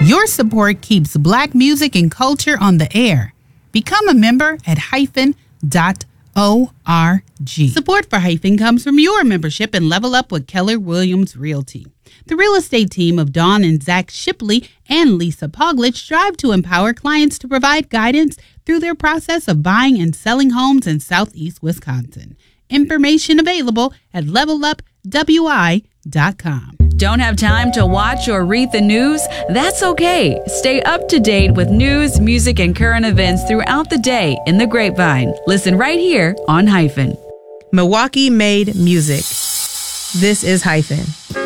Your support keeps Black music and culture on the air. Become a member at hyphen.org. Support for Hyphen comes from your membership and Level Up with Keller Williams Realty. The real estate team of Dawn and Zach Shipley and Lisa Poglich strive to empower clients to provide guidance through their process of buying and selling homes in Southeast Wisconsin. Information available at levelupwi.com. Don't have time to watch or read the news? That's okay. Stay up to date with news, music, and current events throughout the day in the Grapevine. Listen right here on Hyphen. Milwaukee made music. This is Hyphen.